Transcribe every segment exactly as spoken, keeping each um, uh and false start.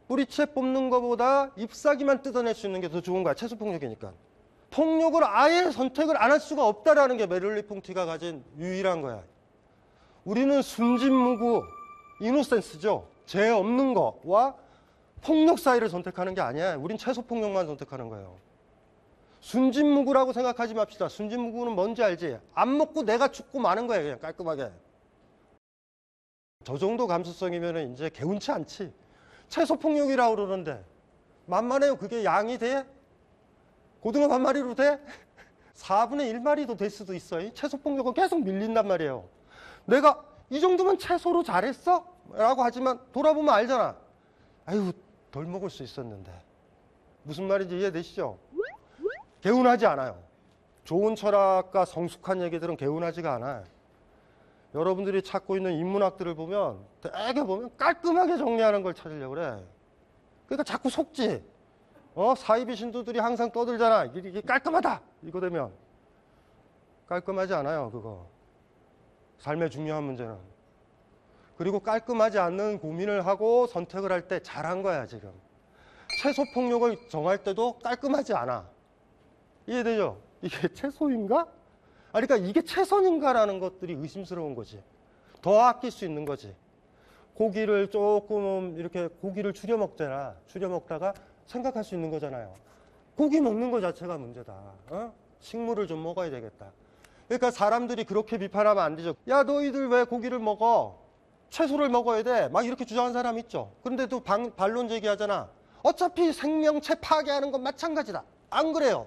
뿌리채 뽑는 것보다 잎사귀만 뜯어낼 수 있는 게 더 좋은 거야. 채소폭력이니까. 폭력을 아예 선택을 안 할 수가 없다라는 게 메를리 퐁티가 가진 유일한 거야. 우리는 순진무구, 이노센스죠. 죄 없는 거와 폭력 사이를 선택하는 게 아니야. 우린 채소폭력만 선택하는 거예요. 순진무구라고 생각하지 맙시다. 순진무구는 뭔지 알지? 안 먹고 내가 죽고 마는 거야. 그냥 깔끔하게. 저 정도 감수성이면 이제 개운치 않지. 채소폭력이라고 그러는데 만만해요. 그게 양이 돼? 고등어 반 마리로 돼? 사분의 일 마리도 될 수도 있어요. 채소폭력은 계속 밀린단 말이에요. 내가 이 정도면 채소로 잘했어? 라고 하지만 돌아보면 알잖아. 아유, 덜 먹을 수 있었는데. 무슨 말인지 이해되시죠? 개운하지 않아요. 좋은 철학과 성숙한 얘기들은 개운하지가 않아요. 여러분들이 찾고 있는 인문학들을 보면 되게 보면 깔끔하게 정리하는 걸 찾으려고 그래. 그러니까 자꾸 속지. 어? 사이비 신도들이 항상 떠들잖아. 이게 깔끔하다. 이거 되면. 깔끔하지 않아요, 그거. 삶의 중요한 문제는. 그리고 깔끔하지 않는 고민을 하고 선택을 할 때 잘한 거야, 지금. 채소폭력을 정할 때도 깔끔하지 않아. 이해되죠? 이게 채소인가? 아, 그러니까 이게 최선인가라는 것들이 의심스러운 거지. 더 아낄 수 있는 거지. 고기를 조금 이렇게 고기를 줄여 먹잖아. 줄여 먹다가 생각할 수 있는 거잖아요. 고기 먹는 거 자체가 문제다. 어? 식물을 좀 먹어야 되겠다. 그러니까 사람들이 그렇게 비판하면 안 되죠. 야, 너희들 왜 고기를 먹어? 채소를 먹어야 돼. 막 이렇게 주장하는 사람 있죠. 그런데도 방, 반론 제기하잖아. 어차피 생명체 파괴하는 건 마찬가지다. 안 그래요?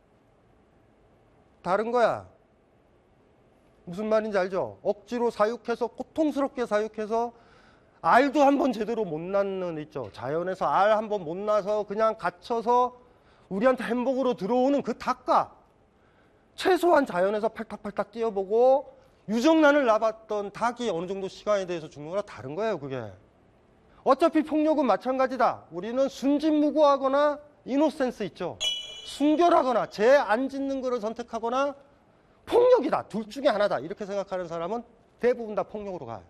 다른 거야. 무슨 말인지 알죠? 억지로 사육해서 고통스럽게 사육해서 알도 한번 제대로 못 낳는 있죠. 자연에서 알 한번 못 낳아서 그냥 갇혀서 우리한테 햄버거로 들어오는 그 닭과 최소한 자연에서 팔딱팔딱 뛰어보고 유정란을 낳았던 닭이 어느 정도 시간에 대해서 죽는 거랑 다른 거예요, 그게. 어차피 폭력은 마찬가지다. 우리는 순진무구하거나 이노센스 있죠. 순결하거나 죄 안 짓는 거를 선택하거나 폭력이다. 둘 중에 하나다. 이렇게 생각하는 사람은 대부분 다 폭력으로 가요.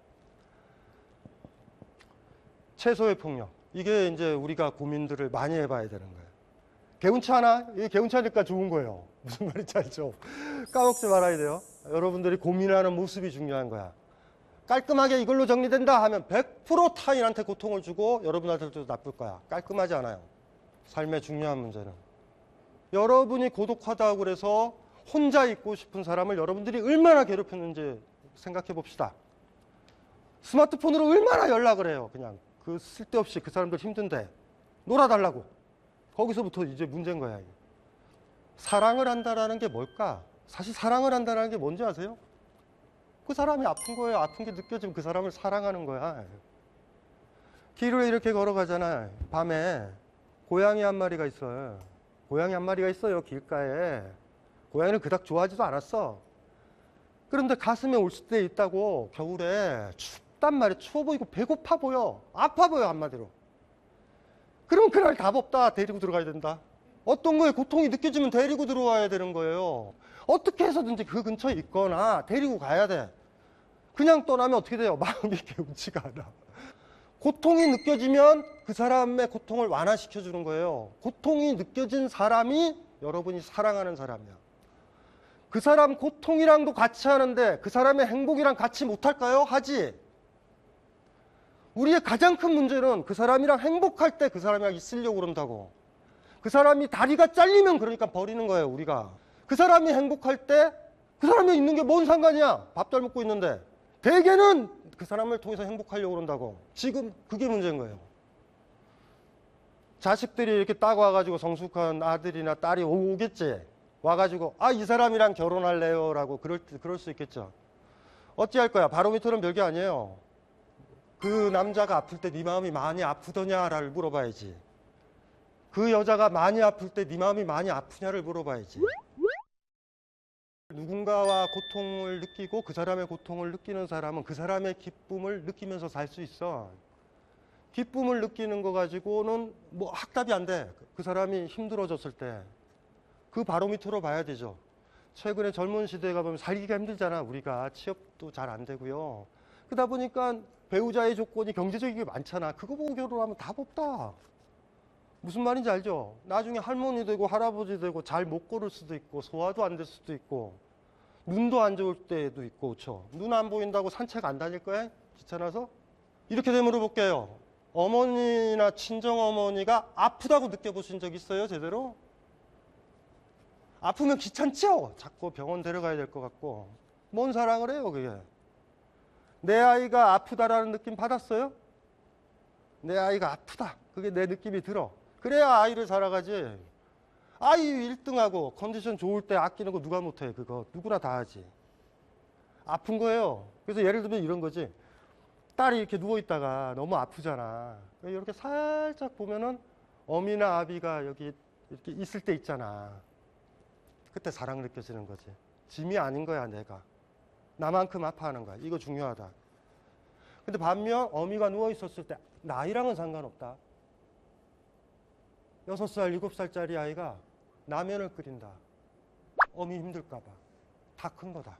최소의 폭력. 이게 이제 우리가 고민들을 많이 해봐야 되는 거예요. 개운치 않아? 이게 개운치 않으니까 좋은 거예요. 무슨 말인지 알죠? 까먹지 말아야 돼요. 여러분들이 고민하는 모습이 중요한 거야. 깔끔하게 이걸로 정리된다 하면 백 퍼센트 타인한테 고통을 주고 여러분한테도 나쁠 거야. 깔끔하지 않아요. 삶의 중요한 문제는. 여러분이 고독하다고 그래서 혼자 있고 싶은 사람을 여러분들이 얼마나 괴롭혔는지 생각해 봅시다. 스마트폰으로 얼마나 연락을 해요. 그냥 그 쓸데없이 그 사람들 힘든데 놀아달라고. 거기서부터 이제 문제인 거야. 이게. 사랑을 한다라는 게 뭘까? 사실 사랑을 한다는 게 뭔지 아세요? 그 사람이 아픈 거예요. 아픈 게 느껴지면 그 사람을 사랑하는 거야. 길을 이렇게 걸어가잖아. 밤에 고양이 한 마리가 있어요. 고양이 한 마리가 있어요. 길가에. 고양이는 그닥 좋아하지도 않았어. 그런데 가슴에 올 때 있다고 겨울에 춥단 말이야. 추워 보이고 배고파 보여. 아파 보여, 한마디로. 그럼 그날 답 없다. 데리고 들어가야 된다. 어떤 거에 고통이 느껴지면 데리고 들어와야 되는 거예요. 어떻게 해서든지 그 근처에 있거나 데리고 가야 돼. 그냥 떠나면 어떻게 돼요? 마음이 개운치가 않아. 고통이 느껴지면 그 사람의 고통을 완화시켜주는 거예요. 고통이 느껴진 사람이 여러분이 사랑하는 사람이야. 그 사람 고통이랑도 같이 하는데 그 사람의 행복이랑 같이 못할까요? 하지. 우리의 가장 큰 문제는 그 사람이랑 행복할 때 그 사람이랑 있으려고 그런다고. 그 사람이 다리가 잘리면 그러니까 버리는 거예요, 우리가. 그 사람이 행복할 때 그 사람이 있는 게 뭔 상관이야? 밥 잘 먹고 있는데. 대개는 그 사람을 통해서 행복하려고 그런다고. 지금 그게 문제인 거예요. 자식들이 이렇게 딱 와가지고 성숙한 아들이나 딸이 오겠지. 와가지고 아, 이 사람이랑 결혼할래요 라고 그럴, 그럴 수 있겠죠. 어찌할 거야? 바로미터는 별게 아니에요. 그 남자가 아플 때 네 마음이 많이 아프더냐를 물어봐야지. 그 여자가 많이 아플 때 네 마음이 많이 아프냐를 물어봐야지. 누군가와 고통을 느끼고 그 사람의 고통을 느끼는 사람은 그 사람의 기쁨을 느끼면서 살 수 있어. 기쁨을 느끼는 거 가지고는 뭐 확답이 안 돼. 그 사람이 힘들어졌을 때. 그 바로미터로 봐야 되죠. 최근에 젊은 시대가 보면 살기가 힘들잖아. 우리가 취업도 잘 안 되고요. 그러다 보니까 배우자의 조건이 경제적인 게 많잖아. 그거 보고 결혼하면 답 없다. 무슨 말인지 알죠? 나중에 할머니 되고 할아버지 되고 잘 못 걸을 수도 있고 소화도 안 될 수도 있고 눈도 안 좋을 때도 있고, 그렇죠? 눈 안 보인다고 산책 안 다닐 거야? 귀찮아서? 이렇게 되면 물어볼게요. 어머니나 친정어머니가 아프다고 느껴보신 적 있어요, 제대로? 아프면 귀찮죠? 자꾸 병원 데려가야 될 것 같고. 뭔 사랑을 해요, 그게? 내 아이가 아프다라는 느낌 받았어요? 내 아이가 아프다. 그게 내 느낌이 들어. 그래야 아이를 살아가지. 아이 일 등하고 컨디션 좋을 때 아끼는 거 누가 못해, 그거. 누구나 다 하지. 아픈 거예요. 그래서 예를 들면 이런 거지. 딸이 이렇게 누워있다가 너무 아프잖아. 이렇게 살짝 보면은 어미나 아비가 여기 이렇게 있을 때 있잖아. 그때 사랑 느껴지는 거지. 짐이 아닌 거야, 내가. 나만큼 아파하는 거야. 이거 중요하다. 근데 반면 어미가 누워있었을 때 나이랑은 상관없다. 여섯 살, 일곱 살짜리 아이가 라면을 끓인다. 어미 힘들까 봐. 다 큰 거다.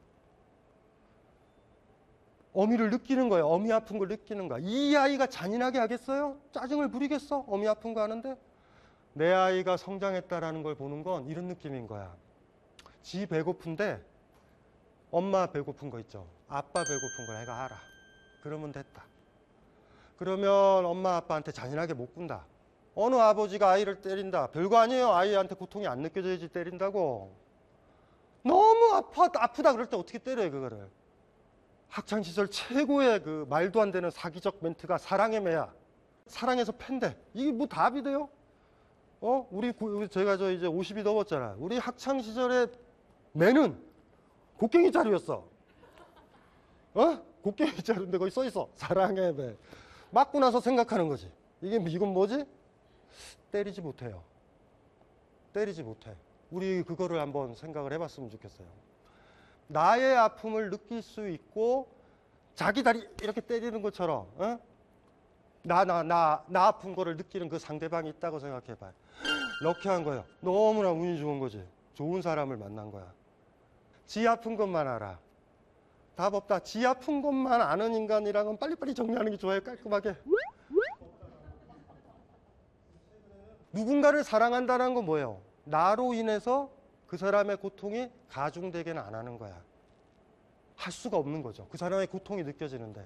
어미를 느끼는 거예요. 어미 아픈 걸 느끼는 거야. 이 아이가 잔인하게 하겠어요? 짜증을 부리겠어? 어미 아픈 거 하는데? 내 아이가 성장했다라는 걸 보는 건 이런 느낌인 거야. 지 배고픈데 엄마 배고픈 거 있죠. 아빠 배고픈 걸 애가 알아. 그러면 됐다. 그러면 엄마 아빠한테 잔인하게 못 군다. 어느 아버지가 아이를 때린다. 별거 아니에요. 아이한테 고통이 안 느껴져야지 때린다고. 너무 아파, 아프다 그럴 때 어떻게 때려요, 그거를. 학창시절 최고의 그 말도 안 되는 사기적 멘트가 사랑의 매야. 사랑해서 팬대. 이게 뭐 답이 돼요? 어? 우리, 제가 저 이제 오십이 넘었잖아. 우리 학창시절의 매는 곡괭이 자루였어. 어? 곡괭이 자루인데 거기 써 있어. 사랑의 매. 맞고 나서 생각하는 거지. 이게, 이건 뭐지? 때리지 못해요. 때리지 못해. 우리 그거를 한번 생각을 해봤으면 좋겠어요. 나의 아픔을 느낄 수 있고 자기 다리 이렇게 때리는 것처럼 어? 나, 나, 나, 나 아픈 거를 느끼는 그 상대방이 있다고 생각해봐요. 럭키한 거예요. 너무나 운이 좋은 거지. 좋은 사람을 만난 거야. 지 아픈 것만 알아. 답 없다. 지 아픈 것만 아는 인간이랑은 빨리빨리 정리하는 게 좋아요. 깔끔하게. 누군가를 사랑한다는 건 뭐예요? 나로 인해서 그 사람의 고통이 가중되게는 안 하는 거야. 할 수가 없는 거죠. 그 사람의 고통이 느껴지는데.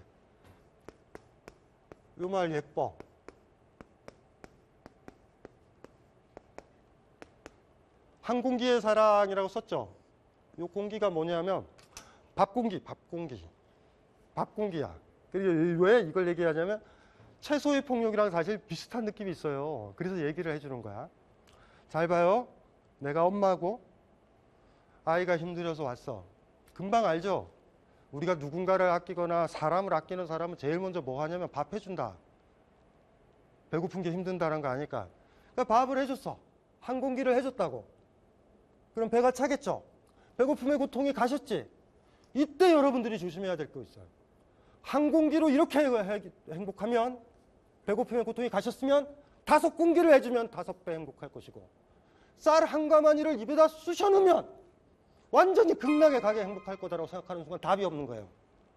이 말 예뻐. 한 공기의 사랑이라고 썼죠. 이 공기가 뭐냐면 밥 공기, 밥 공기. 밥 공기야. 그리고 왜 이걸 얘기하냐면 채소의 폭력이랑 사실 비슷한 느낌이 있어요. 그래서 얘기를 해주는 거야. 잘 봐요. 내가 엄마고 아이가 힘들어서 왔어. 금방 알죠? 우리가 누군가를 아끼거나 사람을 아끼는 사람은 제일 먼저 뭐 하냐면 밥 해준다. 배고픈 게 힘든다는 거 아니까. 그러니까 밥을 해줬어. 한 공기를 해줬다고. 그럼 배가 차겠죠? 배고픔의 고통이 가셨지? 이때 여러분들이 조심해야 될 거 있어요. 한 공기로 이렇게 행복하면, 배고픔의 고통이 가셨으면 다섯 공기를 해주면 다섯 배 행복할 것이고, 쌀 한 가마니를 입에다 쑤셔 넣으면 완전히 극락에 가게 행복할 거다라고 생각하는 순간 답이 없는 거예요.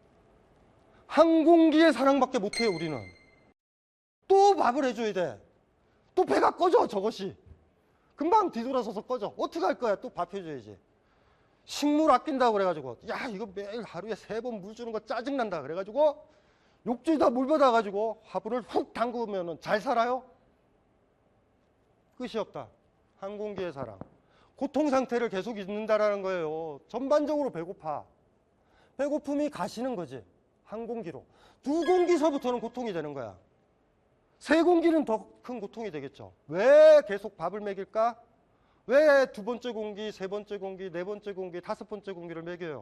한 공기의 사랑밖에 못해요, 우리는. 또 밥을 해줘야 돼. 또 배가 꺼져, 저것이. 금방 뒤돌아서서 꺼져. 어떻게 할 거야? 또 밥 해줘야지. 식물 아낀다고 그래가지고, 야, 이거 매일 하루에 세 번 물 주는 거 짜증난다 그래가지고 욕조에다 물 받아가지고 화분을 훅 담그면 잘 살아요? 끝이 없다. 한 공기의 사랑. 고통 상태를 계속 있는다라는 거예요. 전반적으로 배고파. 배고픔이 가시는 거지. 한 공기로. 두 공기서부터는 고통이 되는 거야. 세 공기는 더 큰 고통이 되겠죠. 왜 계속 밥을 먹일까? 왜 두 번째 공기, 세 번째 공기, 네 번째 공기, 다섯 번째 공기를 먹여요?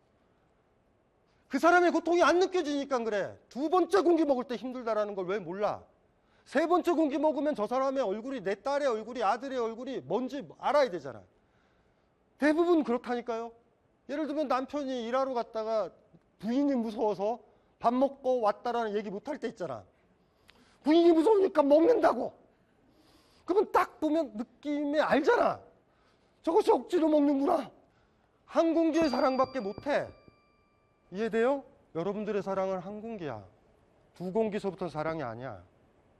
그 사람의 고통이 안 느껴지니까 그래. 두 번째 공기 먹을 때 힘들다라는 걸 왜 몰라? 세 번째 공기 먹으면 저 사람의 얼굴이, 내 딸의 얼굴이, 아들의 얼굴이 뭔지 알아야 되잖아. 대부분 그렇다니까요. 예를 들면 남편이 일하러 갔다가 부인이 무서워서 밥 먹고 왔다라는 얘기 못 할 때 있잖아. 부인이 무서우니까 먹는다고. 그러면 딱 보면 느낌이 알잖아. 저것이 억지로 먹는구나. 한 공기의 사랑밖에 못해. 이해돼요? 여러분들의 사랑은 한 공기야. 구공기서부터는 사랑이 아니야.